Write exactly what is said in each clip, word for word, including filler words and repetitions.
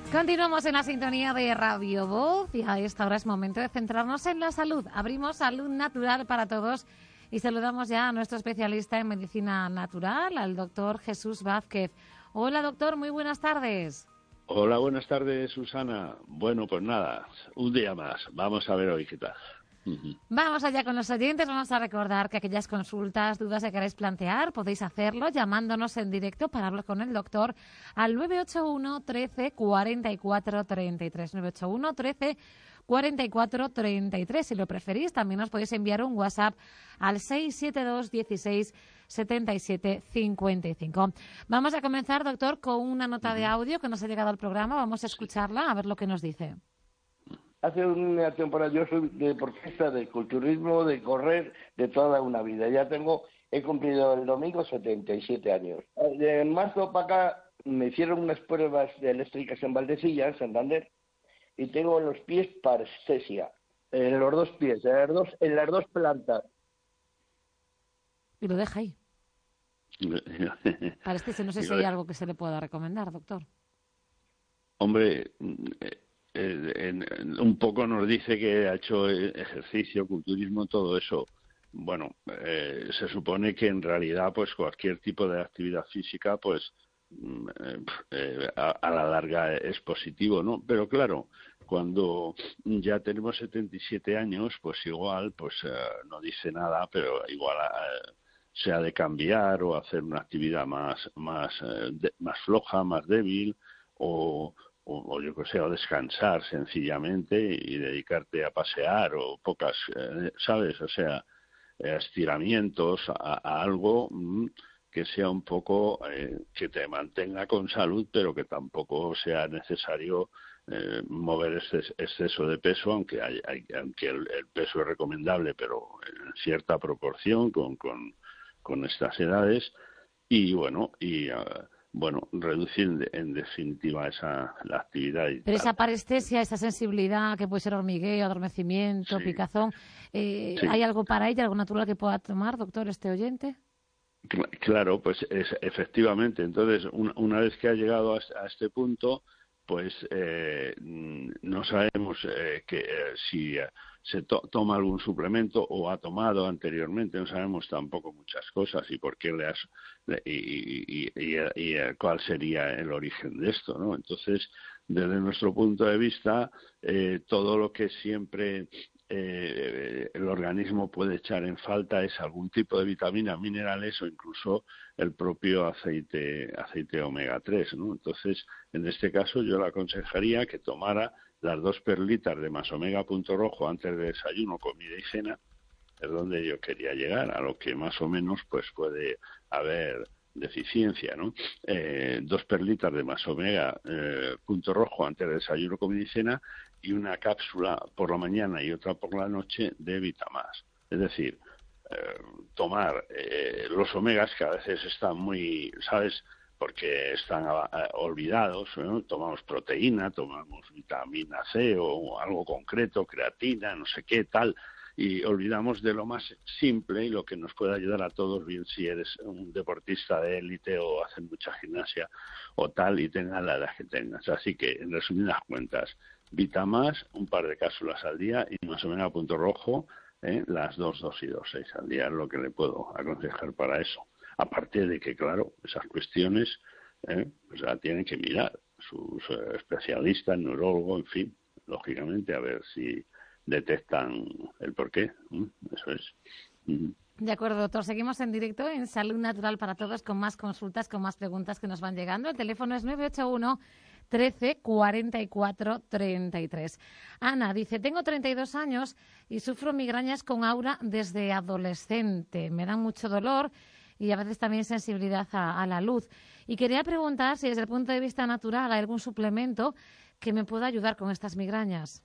Continuamos en la sintonía de Radio Voz y a esta hora es momento de centrarnos en la salud. Abrimos Salud Natural para Todos y saludamos ya a nuestro especialista en medicina natural, al doctor Jesús Vázquez. Hola doctor, muy buenas tardes. Hola, buenas tardes Susana. Bueno, pues nada, un día más. Vamos a ver hoy qué tal. Vamos allá con los oyentes. Vamos a recordar que aquellas consultas, dudas que queráis plantear, podéis hacerlo llamándonos en directo para hablar con el doctor al nueve ocho uno, trece, cuarenta y cuatro, treinta y tres. nueve ocho uno, trece, cuarenta y cuatro, treinta y tres. Si lo preferís, también os podéis enviar un WhatsApp al seis siete dos, dieciséis, setenta y siete, cincuenta y cinco. Vamos a comenzar, doctor, con una nota de audio que nos ha llegado al programa. Vamos a escucharla, a ver lo que nos dice. Hace una temporada yo soy deportista de culturismo, de correr, de toda una vida. Ya tengo, he cumplido el domingo setenta y siete años. De marzo para acá me hicieron unas pruebas de eléctricas en Valdecilla, en Santander, y tengo los pies parestesia, en los dos pies, en las dos, en las dos plantas. Y lo deja ahí. Parestesia, no sé si hay algo que se le pueda recomendar, doctor. Hombre, eh, En, en, un poco nos dice que ha hecho ejercicio, culturismo, todo eso. Bueno, eh, se supone que en realidad pues cualquier tipo de actividad física pues eh, a, a la larga es positivo, ¿no? Pero claro, cuando ya tenemos setenta y siete años, pues igual pues eh, no dice nada, pero igual eh, se ha de cambiar o hacer una actividad más más eh, de, más floja, más débil o O, o yo que sé, o descansar sencillamente y dedicarte a pasear o pocas, eh, ¿sabes? O sea, estiramientos a, a algo mmm, que sea un poco, eh, que te mantenga con salud, pero que tampoco sea necesario eh, mover este exceso de peso, aunque hay, hay, aunque el, el peso es recomendable, pero en cierta proporción con, con, con estas edades. Y bueno, y... Uh, bueno, reducir en definitiva esa la actividad. Y Pero tal. esa parestesia, esa sensibilidad que puede ser hormigueo, adormecimiento, sí. picazón, eh, sí. ¿hay algo para ella, algo natural que pueda tomar, doctor, este oyente? Claro, pues es, efectivamente. Entonces, una, una vez que ha llegado a, a este punto, pues eh, no sabemos eh, que eh, si eh, se to toma algún suplemento o ha tomado anteriormente, no sabemos tampoco muchas cosas y por qué le has y, y, y, y, y cuál sería el origen de esto, ¿no? Entonces, desde nuestro punto de vista, eh, todo lo que siempre eh, el organismo puede echar en falta es algún tipo de vitaminas, minerales o incluso el propio aceite aceite omega tres, ¿no? Entonces, en este caso yo le aconsejaría que tomara las dos perlitas de más omega punto rojo antes de desayuno, comida y cena, es donde yo quería llegar, a lo que más o menos pues puede haber deficiencia, ¿no? Eh, dos perlitas de más omega eh, punto rojo antes de desayuno, comida y cena y una cápsula por la mañana y otra por la noche de Vitamás. Es decir, eh, tomar eh, los omegas que a veces están muy, ¿sabes?, porque están uh, olvidados, ¿no? Tomamos proteína, tomamos vitamina C o algo concreto, creatina, no sé qué, tal, y olvidamos de lo más simple y lo que nos puede ayudar a todos, bien si eres un deportista de élite o haces mucha gimnasia o tal, y tengas la edad que tengas. Así que, en resumidas cuentas, Vitamás, un par de cápsulas al día, y más o menos a punto rojo, ¿eh? Las dos, dos y dos, seis al día es lo que le puedo aconsejar para eso. Aparte de que, claro, esas cuestiones eh, pues la tienen que mirar sus eh, especialistas, neurólogos, en fin, lógicamente, a ver si detectan el porqué. ¿Mm? Eso es. Mm. De acuerdo, doctor. Seguimos en directo en Salud Natural para Todos con más consultas, con más preguntas que nos van llegando. El teléfono es nueve ocho uno, trece, cuarenta y cuatro, treinta y tres. Ana dice, tengo treinta y dos años y sufro migrañas con aura desde adolescente. Me dan mucho dolor y a veces también sensibilidad a, a la luz. Y quería preguntar si desde el punto de vista natural hay algún suplemento que me pueda ayudar con estas migrañas.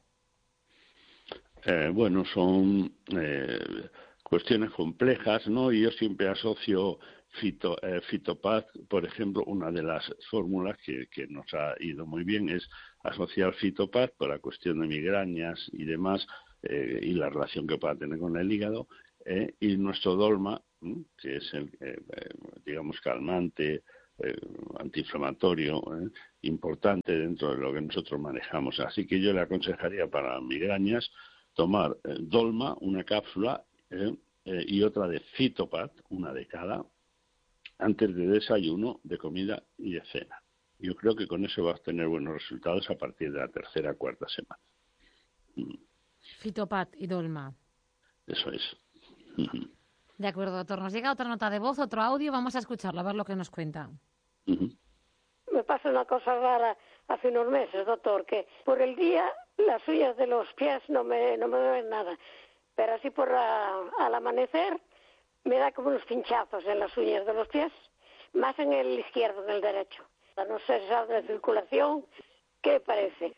Eh, bueno, son eh, cuestiones complejas, ¿no? Y yo siempre asocio Fito, eh, Fitopaz, por ejemplo, una de las fórmulas que, que nos ha ido muy bien es asociar Fitopaz por la cuestión de migrañas y demás, eh, y la relación que pueda tener con el hígado, eh, y nuestro Dolma, ¿eh? que es el, eh, digamos, calmante, eh, antiinflamatorio, ¿eh? importante dentro de lo que nosotros manejamos. Así que yo le aconsejaría para migrañas tomar eh, Dolma, una cápsula, eh, eh, y otra de Fitopat, una de cada, antes de desayuno, de comida y de cena. Yo creo que con eso vas a tener buenos resultados a partir de la tercera cuarta semana. Mm. Fitopat y Dolma. Eso es. De acuerdo, doctor. Nos llega otra nota de voz, otro audio. Vamos a escucharlo, a ver lo que nos cuenta. Uh-huh. Me pasa una cosa rara hace unos meses, doctor, que por el día las uñas de los pies no me, no me ven nada. Pero así por la, al amanecer me da como unos pinchazos en las uñas de los pies, más en el izquierdo que en el derecho. No sé si es de circulación, ¿qué parece?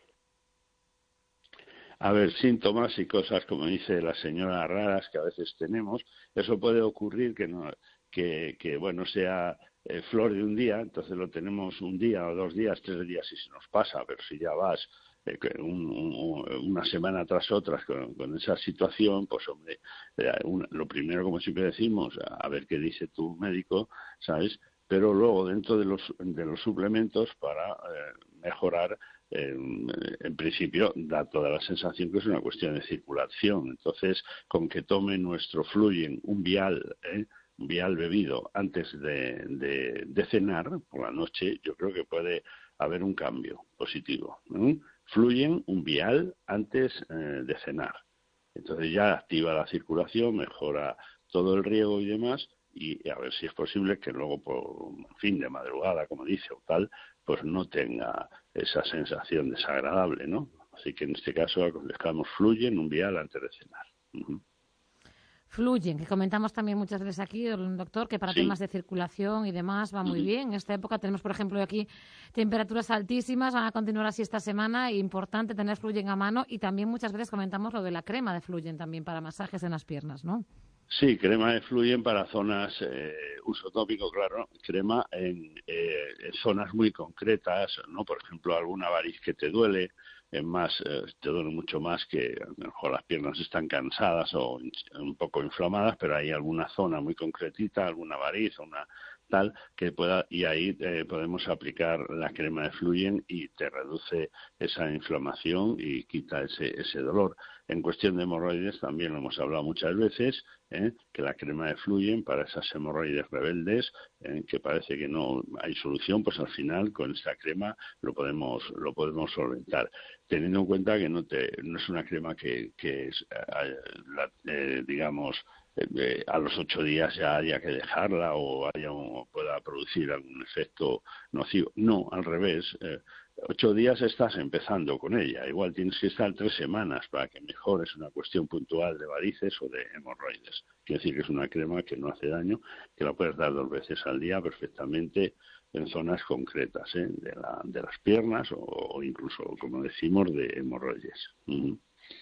A ver, síntomas y cosas, como dice la señora, raras que a veces tenemos. Eso puede ocurrir que, no, que, que bueno, sea eh, flor de un día, entonces lo tenemos un día o dos días, tres días y se nos pasa, pero si ya vas eh, un, un, una semana tras otra con, con esa situación, pues hombre, eh, un, lo primero, como siempre decimos, a, a ver qué dice tu médico, ¿sabes? Pero luego dentro de los, de los suplementos para eh, mejorar, eh, en principio da toda la sensación que es una cuestión de circulación. Entonces, con que tome nuestro Fluyen, un vial, ¿eh? un vial bebido antes de, de, de cenar por la noche, yo creo que puede haber un cambio positivo. ¿eh? Fluyen, un vial antes eh, de cenar. Entonces ya activa la circulación, mejora todo el riego y demás, y a ver si es posible que luego por fin de madrugada, como dice, o tal, pues no tenga esa sensación desagradable, ¿no? Así que en este caso aconsejamos Fluyen, un vial antes de cenar. Uh-huh. Fluyen, que comentamos también muchas veces aquí, doctor, que para sí. temas de circulación y demás va muy uh-huh. bien. En esta época tenemos, por ejemplo, aquí temperaturas altísimas, van a continuar así esta semana, importante tener Fluyen a mano, y también muchas veces comentamos lo de la crema de Fluyen también para masajes en las piernas, ¿no? Sí, crema de Fluyen para zonas, eh, uso tópico, claro, crema en, eh, en zonas muy concretas, ¿no? Por ejemplo, alguna variz que te duele, es más, eh, te duele mucho más que a lo mejor las piernas están cansadas o un poco inflamadas, pero hay alguna zona muy concretita, alguna variz, una tal, que pueda, y ahí eh, podemos aplicar la crema de Fluyen y te reduce esa inflamación y quita ese, ese dolor. En cuestión de hemorroides también lo hemos hablado muchas veces, ¿eh? que la crema de Fluyen para esas hemorroides rebeldes, ¿eh? que parece que no hay solución, pues al final con esta crema lo podemos lo podemos solventar, teniendo en cuenta que no te no es una crema que, que es, eh, la, eh, digamos, eh, a los ocho días ya haya que dejarla o haya o pueda producir algún efecto nocivo. No, al revés. Eh, Ocho días estás empezando con ella, igual tienes que estar tres semanas para que mejores una cuestión puntual de varices o de hemorroides. Quiere decir que es una crema que no hace daño, que la puedes dar dos veces al día perfectamente en zonas concretas, ¿eh? de, la, de las piernas o, o incluso, como decimos, de hemorroides. Uh-huh.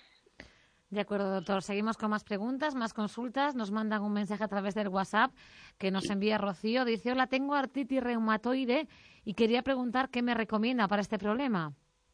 De acuerdo, doctor. Seguimos con más preguntas, más consultas. Nos mandan un mensaje a través del WhatsApp que nos envía Rocío. Dice, hola, tengo artritis reumatoide y quería preguntar qué me recomienda para este problema.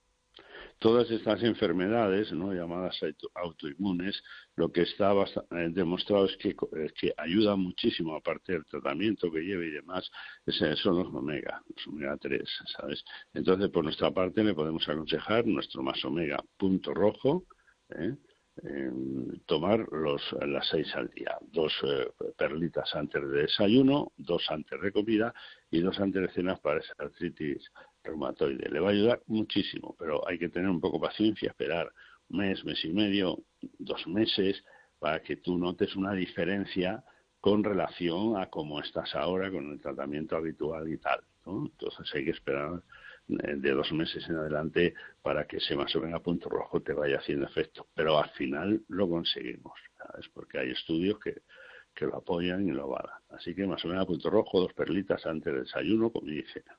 Todas estas enfermedades, ¿no? llamadas autoinmunes, lo que está bastante, eh, demostrado es que, eh, que ayuda muchísimo, aparte del tratamiento que lleve y demás, ese, son los omega, los omega tres, ¿sabes? Entonces, por nuestra parte, le podemos aconsejar nuestro más omega punto rojo, ¿eh? Eh, tomar los, las seis al día, dos eh, perlitas antes de desayuno, dos antes de comida y dos antes de cenas para esa artritis reumatoide. Le va a ayudar muchísimo, pero hay que tener un poco de paciencia, esperar un mes, mes y medio, dos meses, para que tú notes una diferencia con relación a cómo estás ahora con el tratamiento habitual y tal, ¿no? Entonces hay que esperar de dos meses en adelante para que ese más omega punto rojo te vaya haciendo efecto, pero al final lo conseguimos, ¿sabes? Porque hay estudios que, que lo apoyan y lo avalan. Así que más omega punto rojo, dos perlitas antes del desayuno, comida y cena.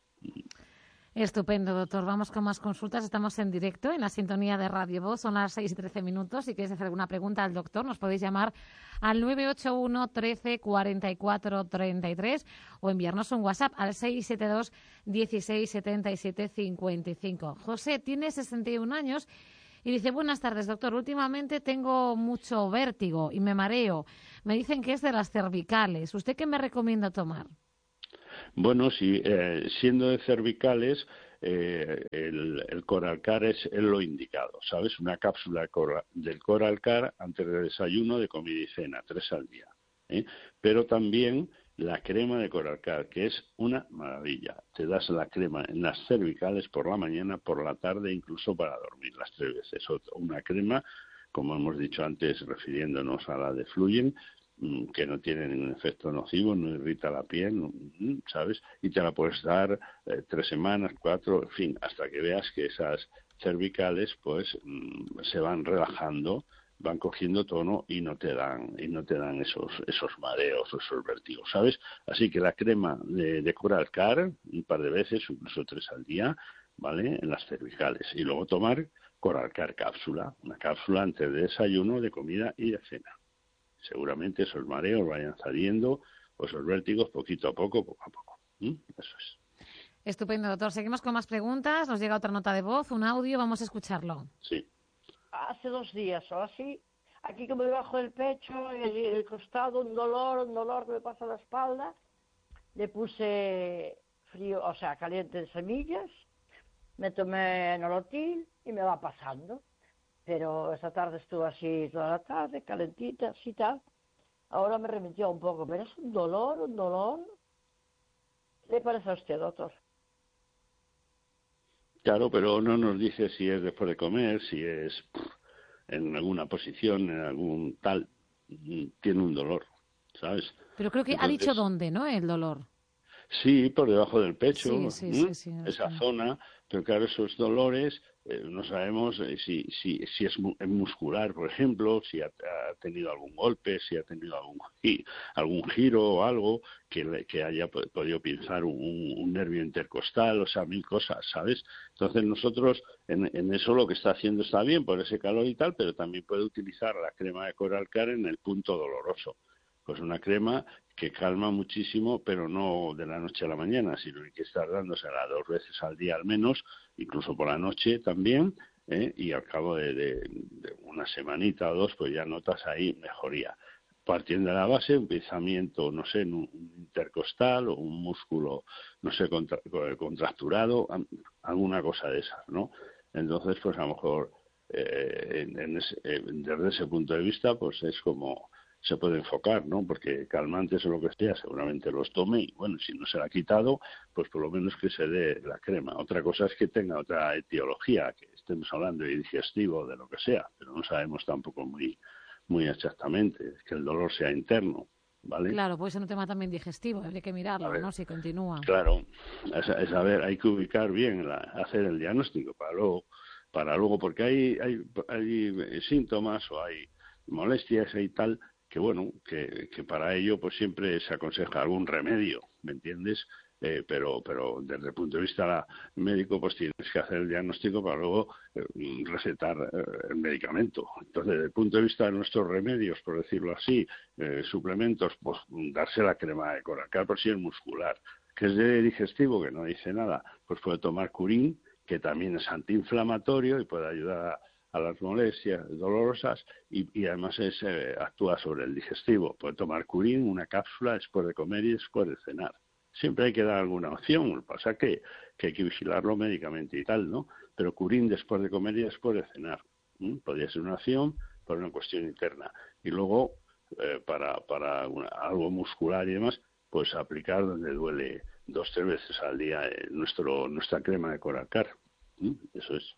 Estupendo, doctor. Vamos con más consultas. Estamos en directo en la sintonía de Radio Voz. Son las seis y trece minutos. Si quieres hacer alguna pregunta al doctor, nos podéis llamar al nueve ocho uno, trece, cuarenta y cuatro, treinta y tres o enviarnos un WhatsApp al seis siete dos, dieciséis, setenta y siete, cincuenta y cinco. José tiene sesenta y un años y dice, buenas tardes, doctor. Últimamente tengo mucho vértigo y me mareo. Me dicen que es de las cervicales. ¿Usted qué me recomienda tomar? Bueno, si eh, siendo de cervicales, eh, el, el Coralcar es, es lo indicado, ¿sabes? Una cápsula de cora, del Coralcar antes del desayuno, de comida y cena, tres al día. ¿eh? Pero también la crema de Coralcar, que es una maravilla. Te das la crema en las cervicales por la mañana, por la tarde, incluso para dormir las tres veces. Una crema, como hemos dicho antes, refiriéndonos a la de Fluyen, que no tiene ningún efecto nocivo, no irrita la piel, ¿sabes? Y te la puedes dar eh, tres semanas, cuatro, en fin, hasta que veas que esas cervicales pues mmm, se van relajando, van cogiendo tono y no te dan y no te dan esos esos mareos, esos vértigos, ¿sabes? Así que la crema de, de Coralcar, un par de veces, incluso tres al día, ¿vale? En las cervicales. Y luego tomar Coralcar cápsula, una cápsula antes de desayuno, de comida y de cena. Seguramente esos mareos vayan saliendo, o esos vértigos, poquito a poco, poco a poco. ¿Mm? Eso es. Estupendo, doctor. Seguimos con más preguntas. Nos llega otra nota de voz, un audio. Vamos a escucharlo. Sí. Hace dos días o así, aquí como debajo del pecho, el, el costado, un dolor, un dolor que me pasa la espalda. Le puse frío, o sea, caliente de semillas, me tomé Nolotil y me va pasando. Pero esta tarde estuvo así toda la tarde, calentita, así tal. Ahora me remitió un poco, pero es un dolor, un dolor. ¿Qué le parece a usted, doctor? Claro, pero no nos dice si es después de comer, si es pff, en alguna posición, en algún tal, tiene un dolor, ¿sabes? Pero creo que Entonces, ha dicho dónde, ¿no? El dolor. Sí, por debajo del pecho, sí, sí, ¿eh? sí, sí, esa sí. zona, pero claro, esos dolores eh, no sabemos eh, si, si, si es muscular, por ejemplo, si ha, ha tenido algún golpe, si ha tenido algún, algún giro o algo que, le, que haya podido pinzar un, un nervio intercostal, o sea, mil cosas, ¿sabes? Entonces nosotros en, en eso lo que está haciendo está bien por ese calor y tal, pero también puede utilizar la crema de Coralcar en el punto doloroso. Pues una crema que calma muchísimo, pero no de la noche a la mañana, sino que estar dándosela dos veces al día al menos, incluso por la noche también, ¿eh? Y al cabo de, de, de una semanita o dos, pues ya notas ahí mejoría. Partiendo de la base, un pensamiento, no sé, en un intercostal o un músculo, no sé, contra, contracturado, alguna cosa de esas, ¿no? Entonces, pues a lo mejor, eh, en, en ese, eh, desde ese punto de vista, pues es como se puede enfocar, ¿no? Porque calmantes o lo que sea, seguramente los tome y, bueno, si no se la ha quitado, pues por lo menos que se dé la crema. Otra cosa es que tenga otra etiología, que estemos hablando de digestivo, de lo que sea, pero no sabemos tampoco muy muy exactamente, que el dolor sea interno, ¿vale? Claro, puede ser un tema también digestivo, habría que mirarlo, ver, ¿no? Si continúa. Claro, es, es a ver, hay que ubicar bien, la, hacer el diagnóstico para luego, para luego porque hay, hay, hay síntomas o hay molestias y tal, que bueno, que, que para ello pues siempre se aconseja algún remedio, ¿me entiendes? Eh, pero pero desde el punto de vista médico pues tienes que hacer el diagnóstico para luego eh, recetar eh, el medicamento. Entonces, desde el punto de vista de nuestros remedios, por decirlo así, eh, suplementos, pues darse la crema de Coralcar por si es muscular, que es de digestivo, que no dice nada, pues puede tomar Curín, que también es antiinflamatorio y puede ayudar a a las molestias dolorosas y, y además es, eh, actúa sobre el digestivo. Puede tomar Curín, una cápsula después de comer y después de cenar. Siempre hay que dar alguna opción, lo que pasa es que, que hay que vigilarlo médicamente y tal, ¿no? Pero Curín después de comer y después de cenar. ¿Mm? Podría ser una opción por una cuestión interna. Y luego, eh, para, para una, algo muscular y demás, pues aplicar donde duele dos tres veces al día eh, nuestro nuestra crema de Coralcar. ¿Mm? Eso es.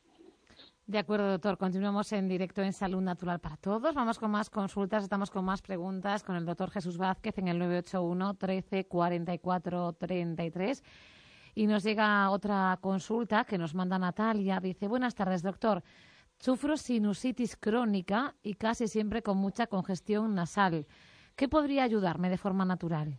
De acuerdo, doctor. Continuamos en directo en Salud Natural para Todos. Vamos con más consultas, estamos con más preguntas con el doctor Jesús Vázquez en el nueve ocho uno, trece, cuarenta y cuatro, treinta y tres. Y nos llega otra consulta que nos manda Natalia. Dice, buenas tardes, doctor. Sufro sinusitis crónica y casi siempre con mucha congestión nasal. ¿Qué podría ayudarme de forma natural?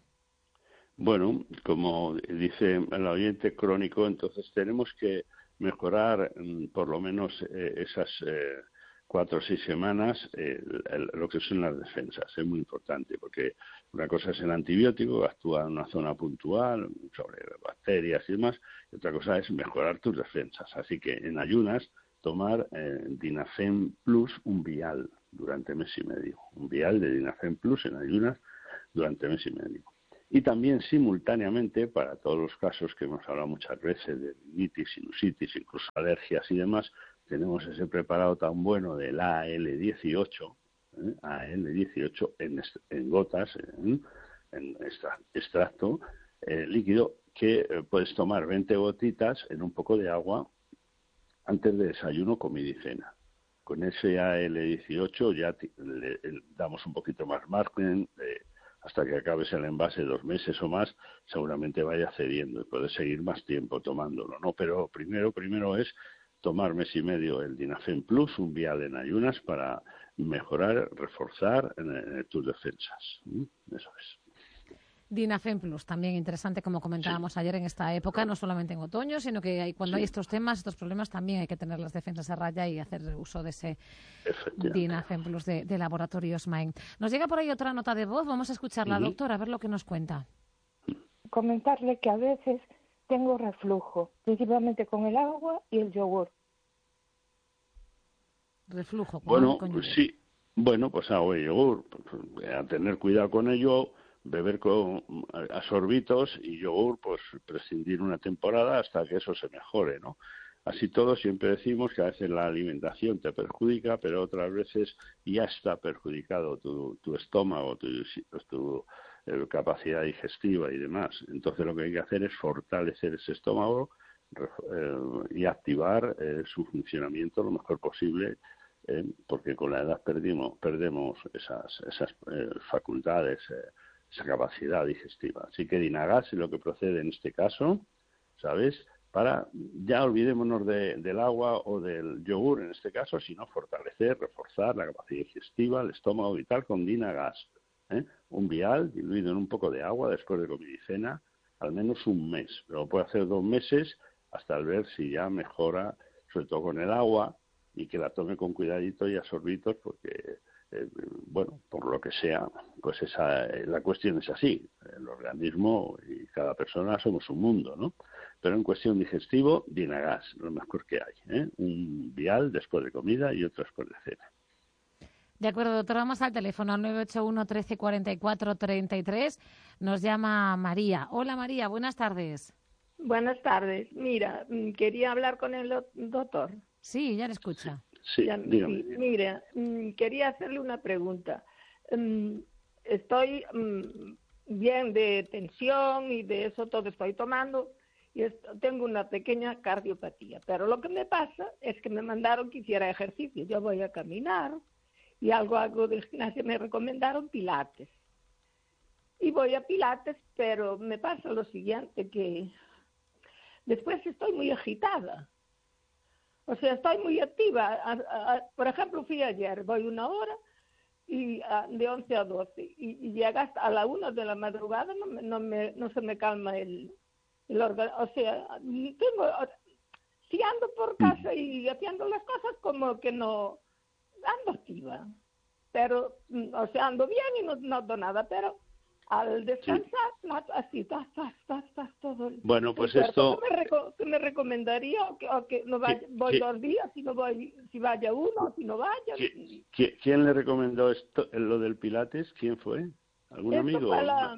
Bueno, como dice el oyente crónico, entonces tenemos que mejorar por lo menos eh, esas eh, cuatro o seis semanas eh, el, lo que son las defensas. Es muy importante porque una cosa es el antibiótico, actúa en una zona puntual sobre bacterias y demás, y otra cosa es mejorar tus defensas. Así que en ayunas tomar eh, Dinafem Plus, un vial durante mes y medio. Un vial de Dinafem Plus en ayunas durante mes y medio. Y también simultáneamente, para todos los casos que hemos hablado muchas veces de rinitis, sinusitis, incluso alergias y demás, tenemos ese preparado tan bueno del A L dieciocho, ¿eh? A L dieciocho en, en gotas, en, en extracto eh, líquido, que eh, puedes tomar veinte gotitas en un poco de agua antes de desayuno, comida y cena. Con ese A L dieciocho ya te, le, le damos un poquito más margen, eh, hasta que acabes el envase, dos meses o más, seguramente vaya cediendo y puedes seguir más tiempo tomándolo, ¿no? Pero primero, primero es tomar mes y medio el Dinafen Plus, un vial en ayunas, para mejorar, reforzar en, en tus defensas. ¿Mm? Eso es. Dinafen Plus, también interesante, como comentábamos sí. ayer, en esta época, no solamente en otoño, sino que hay, cuando sí. hay estos temas, estos problemas, también hay que tener las defensas a raya y hacer uso de ese Dinafen Plus de, de Laboratorios Main. Nos llega por ahí otra nota de voz, vamos a escucharla, uh-huh. doctora, a ver lo que nos cuenta. Comentarle que a veces tengo reflujo, principalmente con el agua y el yogur. Reflujo. ¿Con Bueno, con pues sí, bueno, pues agua y yogur, a tener cuidado con ello. Beber con a sorbitos y yogur, pues prescindir una temporada hasta que eso se mejore, ¿no? Así todo, siempre decimos que a veces la alimentación te perjudica, pero otras veces ya está perjudicado tu, tu estómago, tu, tu eh, capacidad digestiva y demás. Entonces lo que hay que hacer es fortalecer ese estómago eh, y activar eh, su funcionamiento lo mejor posible, eh, porque con la edad perdimos, perdemos esas, esas eh, facultades, eh, esa capacidad digestiva. Así que Dinagas es lo que procede en este caso, ¿sabes? Para, ya olvidémonos de, del agua o del yogur en este caso, sino fortalecer, reforzar la capacidad digestiva, el estómago vital con Dinagas. ¿eh? Un vial diluido en un poco de agua después de comida y cena, al menos un mes. Pero puede hacer dos meses hasta el ver si ya mejora, sobre todo con el agua, y que la tome con cuidadito y a sorbitos, porque... Eh, bueno, por lo que sea, pues esa la cuestión es así. El organismo y cada persona somos un mundo, ¿no? Pero en cuestión digestivo, Dinagas, lo mejor que hay, ¿eh? Un vial después de comida y otro después de cena. De acuerdo, doctor, vamos al teléfono nueve ocho uno, trece, cuarenta y cuatro, treinta y tres. Nos llama María. Hola María, buenas tardes. Buenas tardes. Mira, quería hablar con el doctor. Sí, ya le escucha. Sí. Sí, ya, dígame. Sí, mira, quería hacerle una pregunta. Estoy bien de tensión y de eso todo estoy tomando y tengo una pequeña cardiopatía, pero lo que me pasa es que me mandaron que hiciera ejercicio. Yo voy a caminar y algo hago de gimnasia, me recomendaron pilates. Y voy a pilates, pero me pasa lo siguiente, que después estoy muy agitada. O sea, estoy muy activa. A, a, a, por ejemplo, fui ayer, voy una hora y a, de once a doce y, y llega hasta a la una de la madrugada, no, me, no, me, no se me calma el, el órgano. O sea, tengo, si ando por casa y haciendo las cosas como que no, ando activa. Pero, o sea, ando bien y no noto nada, pero al descansar, sí. no, así, estás, estás, estás, estás todo el, bueno, pues el esto... ¿Qué me, reco ¿Qué me recomendaría? ¿O que, o que no vaya, voy dos días, si no voy, si vaya uno, si no vaya? ¿Quién, ¿Quién le recomendó esto, lo del Pilates? ¿Quién fue? ¿Algún esto amigo? Fue la,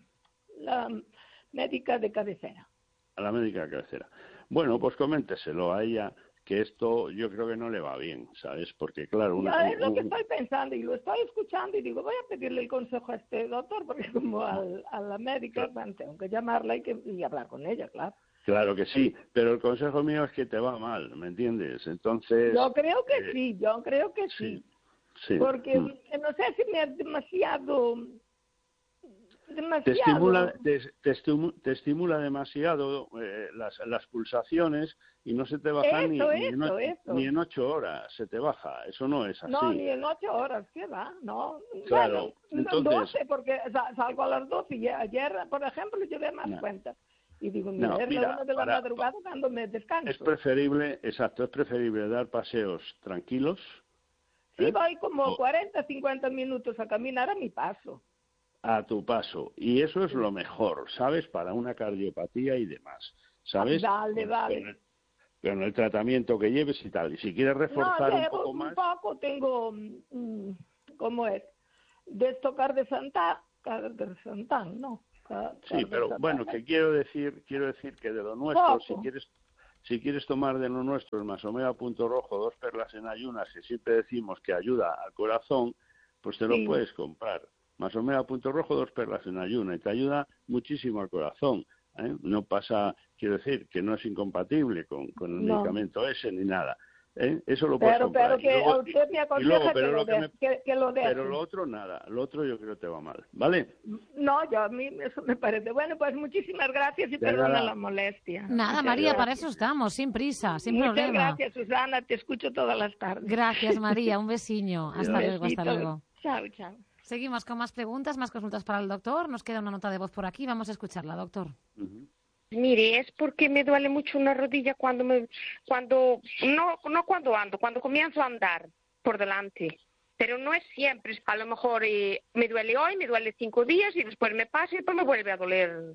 la médica de cabecera. A la médica de cabecera. Bueno, pues coménteselo a ella, que esto yo creo que no le va bien, ¿sabes? Porque claro... Una, ya es lo un, que estoy pensando y lo estoy escuchando y digo, voy a pedirle el consejo a este doctor, porque como al, a la médica, claro. bueno, tengo que llamarla y, que, y hablar con ella, claro. Claro que sí, pero el consejo mío es que te va mal, ¿me entiendes? Entonces... Yo creo que eh, sí, yo creo que sí. sí, sí. Porque mm. no sé si me es demasiado... demasiado. Te estimula, te, te, estimula, te estimula demasiado eh, las, las pulsaciones y no se te baja ni, eso, ni, en eso, ocho, eso. ni en ocho horas, se te baja, eso no es así. No, ni en ocho horas, ¿qué va? No, claro, bueno, entonces, doce, porque salgo a las doce y ayer, por ejemplo, llevé más no. cuenta. Y digo, mira, no, es mira, la una de la para, madrugada dándome descanso. Es preferible, exacto, es preferible dar paseos tranquilos. Sí, ¿eh? voy como o, cuarenta, cincuenta minutos a caminar a mi paso. A tu paso. Y eso es lo mejor, ¿sabes? Para una cardiopatía y demás, ¿sabes? Vale, vale. Con el, con el tratamiento que lleves y tal. Y si quieres reforzar no, un poco un más... poco, tengo, mm, ¿cómo es? De esto cardesantán, cardesantán, ¿no? Ah, Sí, pero bueno, que quiero decir, quiero decir que de lo nuestro, Poco. si quieres, si quieres tomar de lo nuestro el Masomega Punto Rojo, dos perlas en ayunas, que siempre decimos que ayuda al corazón, pues te lo Sí. puedes comprar. Masomega Punto Rojo, dos perlas en ayuna, y te ayuda muchísimo al corazón. ¿eh? No pasa, quiero decir, que no es incompatible con, con el No. medicamento ese ni nada. ¿eh? Eso lo puedes Pero, comprar. pero Y que luego- usted me y aconseja luego, que, pero lo lo que de- me- que, que lo deje. Pero lo otro nada, lo otro yo creo que te va mal, ¿vale? No, yo a mí eso me parece. Bueno, pues muchísimas gracias y De perdona nada. la molestia. Nada, Muchas María, gracias. para eso estamos, sin prisa, sin Muchas problema. gracias, Susana, te escucho todas las tardes. Gracias, María, un besiño. Hasta Un luego, hasta besito. luego. Chao, chao. Seguimos con más preguntas, más consultas para el doctor. Nos queda una nota de voz por aquí, vamos a escucharla, doctor. Ujú. Mire, es porque me duele mucho una rodilla cuando me, cuando, no, no cuando ando, cuando comienzo a andar por delante. Pero no es siempre, a lo mejor eh, me duele hoy, me duele cinco días y después me pasa y después me vuelve a doler.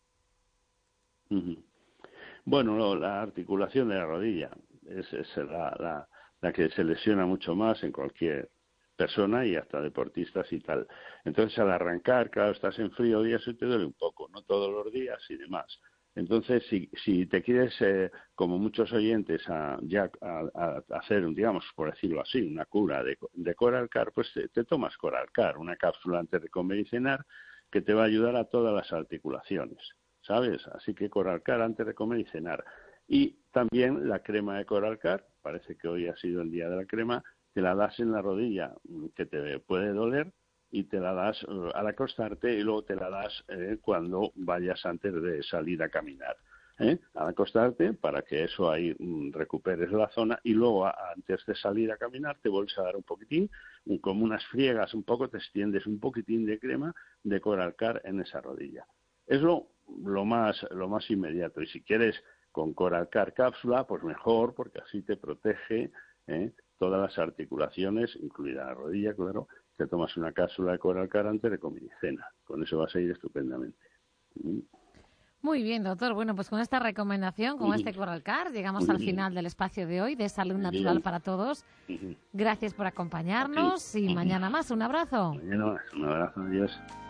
Ujú. Bueno, lo- la articulación de la rodilla es, es la, la, la que se lesiona mucho más en cualquier persona y hasta deportistas y tal. Entonces, al arrancar, claro, estás en frío y eso te duele un poco, no todos los días y demás. Entonces, si, si te quieres, eh, como muchos oyentes, a, ya a, a hacer, digamos, por decirlo así, una cura de, de Coralcar, pues te, te tomas Coralcar, una cápsula antes de comer y cenar, que te va a ayudar a todas las articulaciones, ¿sabes? Así que Coralcar antes de comer y cenar. Y también la crema de Coralcar, parece que hoy ha sido el día de la crema, te la das en la rodilla, que te puede doler, y te la das eh, al acostarte y luego te la das eh, cuando vayas antes de salir a caminar. ¿eh? Al acostarte para que eso ahí mm, recuperes la zona y luego a, antes de salir a caminar te vuelves a dar un poquitín, un, como unas friegas un poco, te extiendes un poquitín de crema de Coralcar en esa rodilla. Es lo, lo, más, lo más inmediato. Y si quieres con Coralcar cápsula, pues mejor, porque así te protege ¿eh? todas las articulaciones, incluida la rodilla, claro. Te tomas una cápsula de Coralcar antes de comer y cena. Con eso vas a ir estupendamente. ¿Mm? Muy bien, doctor. Bueno, pues con esta recomendación, con Ujú. este Coralcar, llegamos al Ujú. final del espacio de hoy de Salud Bien. Natural para Todos. Ujú. Gracias por acompañarnos y Ujú. mañana más. Un abrazo. Mañana más. Un abrazo, adiós.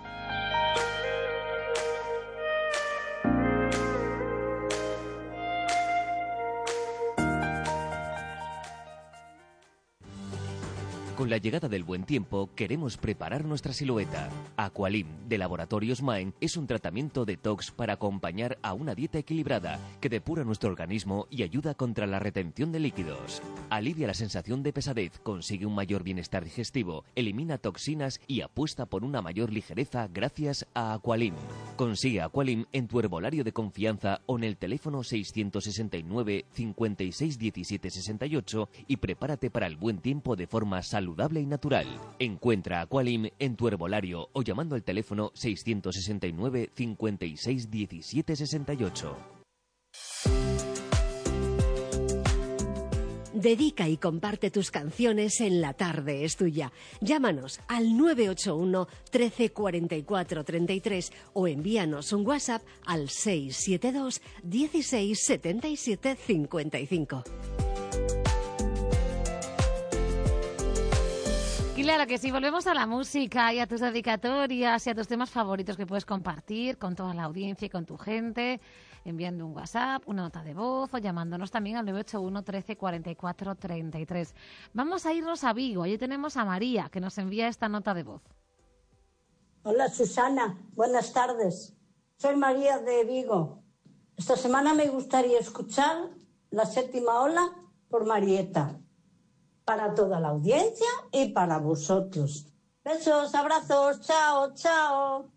Con la llegada del buen tiempo, queremos preparar nuestra silueta. Aqualim, de Laboratorios Maen, es un tratamiento detox para acompañar a una dieta equilibrada que depura nuestro organismo y ayuda contra la retención de líquidos. Alivia la sensación de pesadez, consigue un mayor bienestar digestivo, elimina toxinas y apuesta por una mayor ligereza gracias a Aqualim. Consigue Aqualim en tu herbolario de confianza o en el teléfono seiscientos sesenta y nueve, cincuenta y seis, diecisiete, sesenta y ocho y prepárate para el buen tiempo de forma saludable y natural. Encuentra Aqualim en tu herbolario o llamando al teléfono seiscientos sesenta y nueve, cincuenta y seis, diecisiete, sesenta y ocho. Dedica y comparte tus canciones en La Tarde es Tuya. Llámanos al nueve ocho uno, trece, cuarenta y cuatro, treinta y tres o envíanos un WhatsApp al seis siete dos, dieciséis, setenta y siete, cincuenta y cinco. Claro que sí, volvemos a la música y a tus dedicatorias y a tus temas favoritos que puedes compartir con toda la audiencia y con tu gente, enviando un WhatsApp, una nota de voz o llamándonos también al nueve ocho uno, trece, cuarenta y cuatro, treinta y tres. Vamos a irnos a Vigo. Allí tenemos a María, que nos envía esta nota de voz. Hola Susana, buenas tardes. Soy María de Vigo. Esta semana me gustaría escuchar La Séptima Ola por Marieta. Para toda la audiencia y para vosotros. Besos, abrazos, chao, chao.